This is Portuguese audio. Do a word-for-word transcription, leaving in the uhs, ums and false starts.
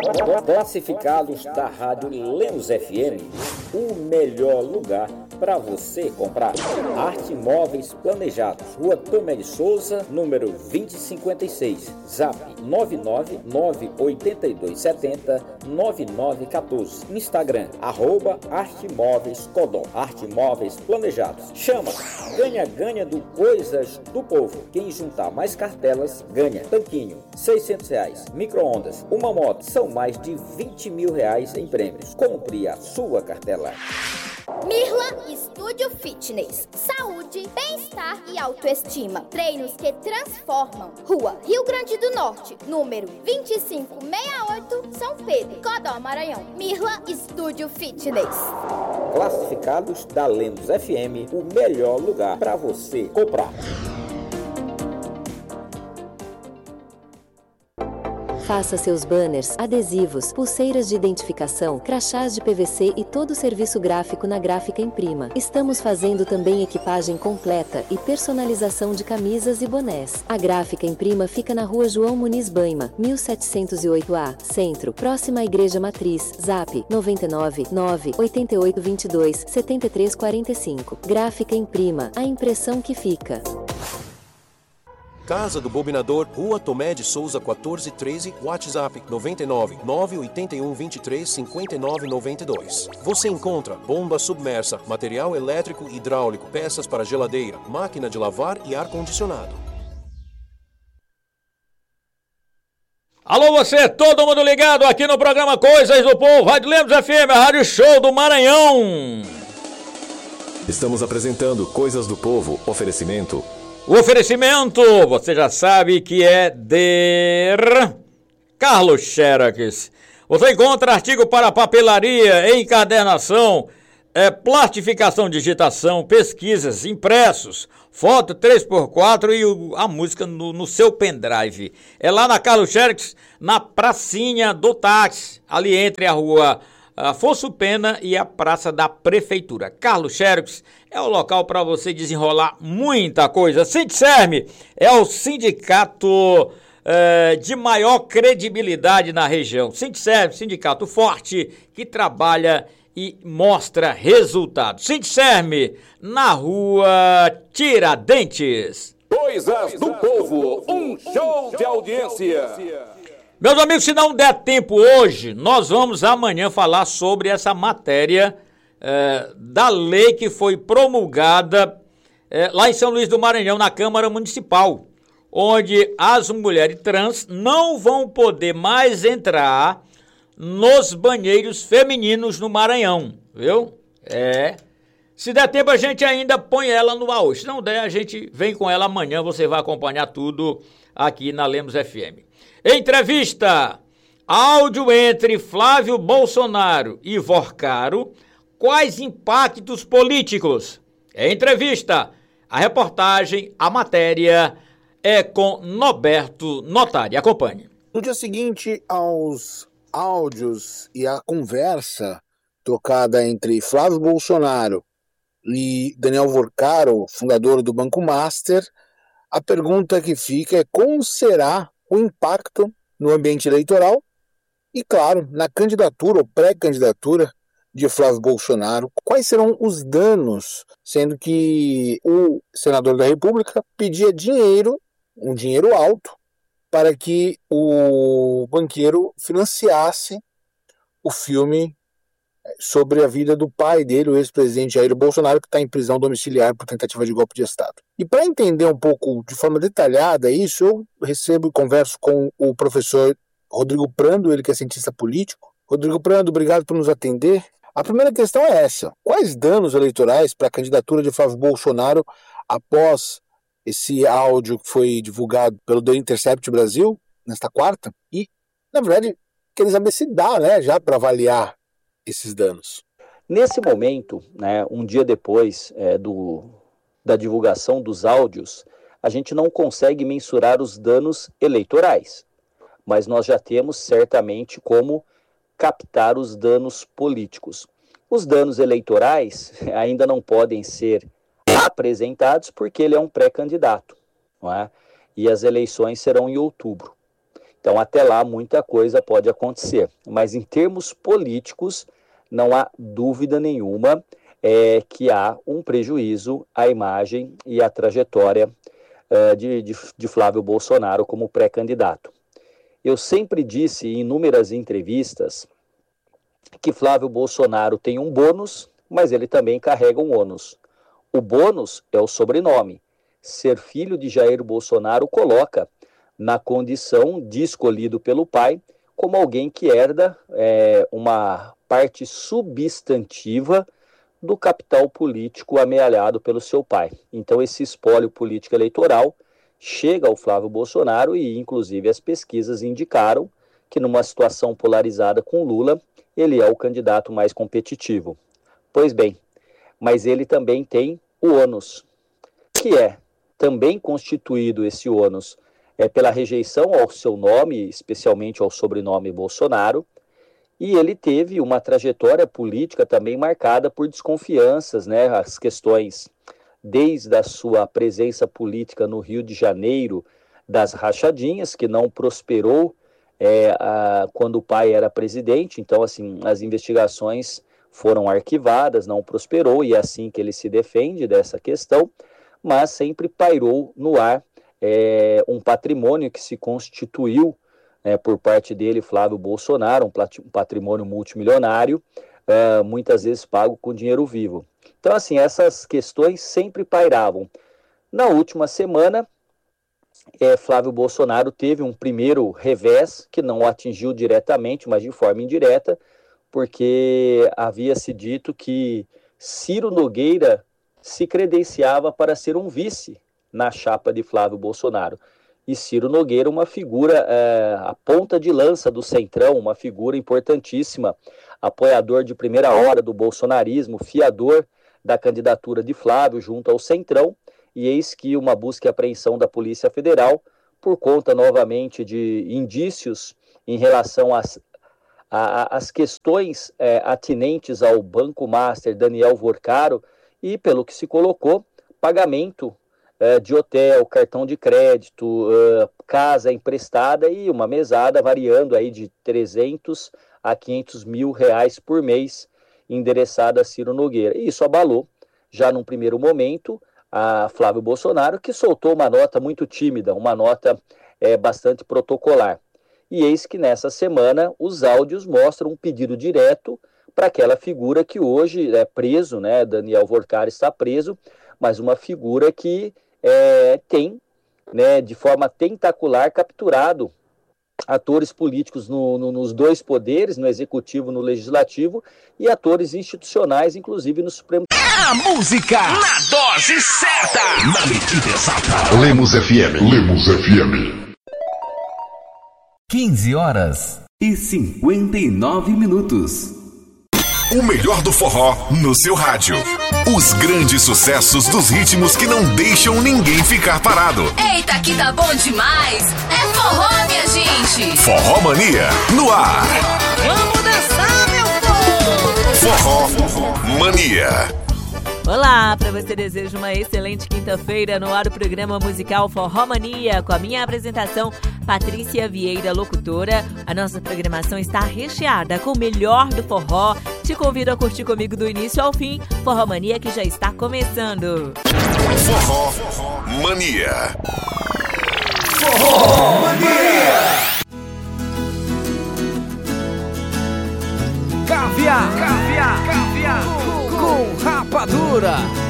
Classificados da Rádio Lemos F M, o melhor lugar para você comprar. Arte Móveis Planejados, Rua Tomé de Souza, número vinte e cinquenta e seis, Zap nove nove nove oito dois sete zero nove nove um quatro, Instagram, arroba Arte Móveis Codó. Arte Móveis Planejados. Chama! Ganha-ganha do Coisas do Povo. Quem juntar mais cartelas, ganha. Tanquinho, seiscentos reais. Micro-ondas, uma moto. São mais de vinte mil reais em prêmios. Compre a sua cartela. Mirla Estúdio Fitness. Saúde, bem-estar e autoestima. Treinos que transformam. Rua Rio Grande do Norte, número vinte e cinco sessenta e oito, São Pedro, Codó, Maranhão. Mirla Estúdio Fitness. Classificados da Lemos F M, o melhor lugar para você comprar. Faça seus banners, adesivos, pulseiras de identificação, crachás de P V C e todo o serviço gráfico na Gráfica Imprima. Estamos fazendo também equipagem completa e personalização de camisas e bonés. A Gráfica Imprima fica na Rua João Muniz Baima, mil setecentos e oito A, Centro, próxima à Igreja Matriz. Zap nove nove nove oito oito dois dois sete três quatro cinco. Gráfica Imprima, a impressão que fica. Casa do Bobinador, Rua Tomé de Souza quatorze treze, WhatsApp nove nove nove oito um dois três cinco nove nove dois. Você encontra bomba submersa, material elétrico e hidráulico, peças para geladeira, máquina de lavar e ar-condicionado. Alô você, todo mundo ligado aqui no programa Coisas do Povo, Rádio Lemos F M, a Rádio Show do Maranhão. Estamos apresentando Coisas do Povo, oferecimento... O oferecimento, você já sabe que é de Carlos Xerox. Você encontra artigo para papelaria, encadernação, é, plastificação, digitação, pesquisas, impressos, foto três por quatro e o, a música no, no seu pendrive. É lá na Carlos Xerox, na pracinha do táxi, ali entre a rua Afonso Pena e a Praça da Prefeitura. Carlos Xerox é o local para você desenrolar muita coisa. Sindserme é o sindicato é, de maior credibilidade na região. Sindserme, sindicato forte que trabalha e mostra resultados. Sindserme, na rua Tiradentes. Coisas do Povo, um show de audiência. Meus amigos, se não der tempo hoje, nós vamos amanhã falar sobre essa matéria é, da lei que foi promulgada é, lá em São Luís do Maranhão, na Câmara Municipal, onde as mulheres trans não vão poder mais entrar nos banheiros femininos no Maranhão, viu? É. Se der tempo, a gente ainda põe ela no ar hoje. Se não der, a gente vem com ela amanhã, você vai acompanhar tudo aqui na Lemos F M. Entrevista, áudio entre Flávio Bolsonaro e Vorcaro, quais impactos políticos? Entrevista, a reportagem, a matéria é com Noberto Notari. Acompanhe. No dia seguinte aos áudios e à conversa trocada entre Flávio Bolsonaro e Daniel Vorcaro, fundador do Banco Master, a pergunta que fica é como será o impacto no ambiente eleitoral e, claro, na candidatura ou pré-candidatura de Flávio Bolsonaro. Quais serão os danos, sendo que o senador da República pedia dinheiro, um dinheiro alto, para que o banqueiro financiasse o filme sobre a vida do pai dele, o ex-presidente Jair Bolsonaro, que está em prisão domiciliar por tentativa de golpe de Estado. E para entender um pouco de forma detalhada isso, eu recebo e converso com o professor Rodrigo Prando, ele que é cientista político. Rodrigo Prando, obrigado por nos atender. A primeira questão é essa: quais danos eleitorais para a candidatura de Flávio Bolsonaro após esse áudio que foi divulgado pelo The Intercept Brasil, nesta quarta? E, na verdade, querem saber se dá, né, já para avaliar esses danos. Nesse momento, né, um dia depois é, do, da divulgação dos áudios, a gente não consegue mensurar os danos eleitorais, mas nós já temos certamente como captar os danos políticos. Os danos eleitorais ainda não podem ser apresentados porque ele é um pré-candidato, não é? E as eleições serão em outubro. Então, até lá, muita coisa pode acontecer. Mas, em termos políticos, não há dúvida nenhuma é, que há um prejuízo à imagem e à trajetória uh, de, de, de Flávio Bolsonaro como pré-candidato. Eu sempre disse em inúmeras entrevistas que Flávio Bolsonaro tem um bônus, mas ele também carrega um ônus. O bônus é o sobrenome. Ser filho de Jair Bolsonaro coloca na condição de escolhido pelo pai como alguém que herda é, uma parte substantiva do capital político amealhado pelo seu pai. Então esse espólio político eleitoral chega ao Flávio Bolsonaro e inclusive as pesquisas indicaram que numa situação polarizada com Lula, ele é o candidato mais competitivo. Pois bem, mas ele também tem o ônus, que é também constituído esse ônus é pela rejeição ao seu nome, especialmente ao sobrenome Bolsonaro, e ele teve uma trajetória política também marcada por desconfianças, né? As questões, desde a sua presença política no Rio de Janeiro, das rachadinhas, que não prosperou é, a, quando o pai era presidente, então assim, as investigações foram arquivadas, não prosperou, e é assim que ele se defende dessa questão, mas sempre pairou no ar É, um patrimônio que se constituiu é, por parte dele, Flávio Bolsonaro, um patrimônio multimilionário, é, muitas vezes pago com dinheiro vivo. Então, assim, essas questões sempre pairavam. Na última semana, é, Flávio Bolsonaro teve um primeiro revés, que não o atingiu diretamente, mas de forma indireta, porque havia-se dito que Ciro Nogueira se credenciava para ser um vice na chapa de Flávio Bolsonaro. E Ciro Nogueira, uma figura, é, a ponta de lança do Centrão, uma figura importantíssima, apoiador de primeira hora do bolsonarismo, fiador da candidatura de Flávio junto ao Centrão, e eis que uma busca e apreensão da Polícia Federal, por conta novamente de indícios em relação às, às questões é, atinentes ao Banco Master Daniel Vorcaro, e pelo que se colocou, pagamento de hotel, cartão de crédito, uh, casa emprestada e uma mesada variando aí de trezentos a quinhentos mil reais por mês endereçada a Ciro Nogueira. E isso abalou, já num primeiro momento, a Flávio Bolsonaro, que soltou uma nota muito tímida, uma nota é, bastante protocolar. E eis que nessa semana os áudios mostram um pedido direto para aquela figura que hoje é preso, né? Daniel Vorcaro está preso, mas uma figura que É, tem, né, de forma tentacular, capturado atores políticos no, no, nos dois poderes, no executivo e no legislativo, e atores institucionais, inclusive no Supremo. A música na dose certa, na medida exata. Lemos F M. Lemos F M. quinze horas e cinquenta e nove minutos. O melhor do forró no seu rádio. Os grandes sucessos dos ritmos que não deixam ninguém ficar parado. Eita, que tá bom demais! É forró, minha gente! Forró Mania, no ar! Vamos dançar, meu povo! Forró Mania. Olá, para você desejo uma excelente quinta-feira no ar do programa musical Forró Mania, com a minha apresentação Patrícia Vieira, locutora. A nossa programação está recheada com o melhor do forró. Te convido a curtir comigo do início ao fim, Forró Mania, que já está começando. Forró Mania. Forró Mania. Caviar, caviar, caviar com rapadura.